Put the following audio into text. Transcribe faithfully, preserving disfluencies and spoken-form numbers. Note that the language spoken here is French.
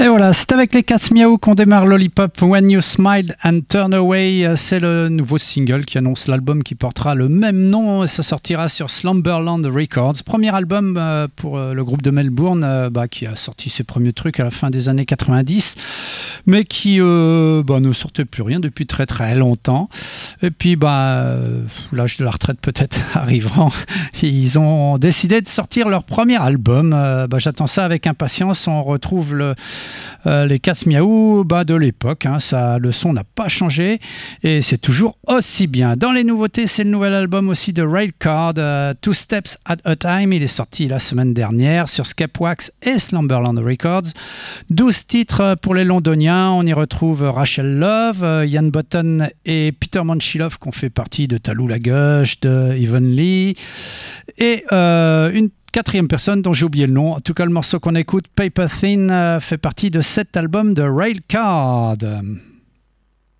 Et voilà, c'est avec les Cats Meow qu'on démarre Lollipop When You Smile and Turn Away. C'est le nouveau single qui annonce l'album qui portera le même nom et ça sortira sur Slumberland Records. Premier album euh, pour euh, le groupe de Melbourne euh, bah, qui a sorti ses premiers trucs à la fin des années quatre-vingt-dix mais qui euh, bah, ne sortait plus rien depuis très très longtemps. Et puis bah, euh, l'âge de la retraite peut-être arrivant, ils ont décidé de sortir leur premier album. Euh, bah, j'attends ça avec impatience. On retrouve le Euh, les Cats Meow bah, de l'époque, hein, ça, le son n'a pas changé et c'est toujours aussi bien. Dans les nouveautés, c'est le nouvel album aussi de Railcard, euh, Two Steps at a Time. Il est sorti la semaine dernière sur Skepwax et Slumberland Records. douze titres pour les Londoniens. On y retrouve Rachel Love, euh, Ian Button et Peter Manchilov qui ont fait partie de Talou la Gush, de Evan Lee et euh, une quatrième personne dont j'ai oublié le nom. En tout cas, le morceau qu'on écoute, Paper Thin, euh, fait partie de cet album de Railcard.